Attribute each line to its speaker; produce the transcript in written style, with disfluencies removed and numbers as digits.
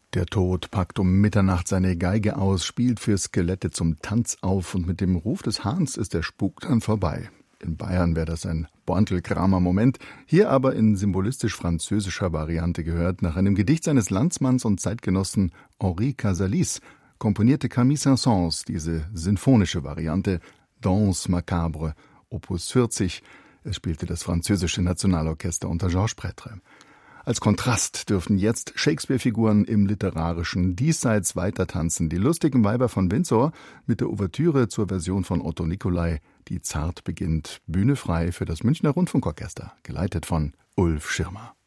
Speaker 1: Der Tod packt um Mitternacht seine Geige aus, spielt für Skelette zum Tanz auf und mit dem Ruf des Hahns ist der Spuk dann vorbei. In Bayern wäre das ein Borntelkramer Moment, hier aber in symbolistisch-französischer Variante gehört. Nach einem Gedicht seines Landsmanns und Zeitgenossen Henri Casalis komponierte Camille Saint-Saëns diese sinfonische Variante Danse macabre, Opus 40. Es spielte das französische Nationalorchester unter Georges Prêtre. Als Kontrast dürfen jetzt Shakespeare-Figuren im literarischen Diesseits weitertanzen. Die lustigen Weiber von Windsor mit der Ouvertüre zur Version von Otto Nicolai, die zart beginnt. Bühne frei für das Münchner Rundfunkorchester, geleitet von Ulf Schirmer.